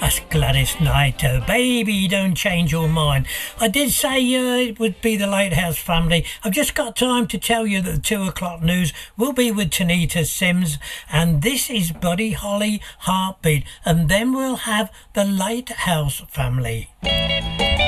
That's Gladys Knight. Baby, don't change your mind. I did say it would be the Lighthouse Family. I've just got time to tell you that the 2 o'clock news will be with Tanita Sims, and this is Buddy Holly Heartbeat, and then we'll have the Lighthouse Family.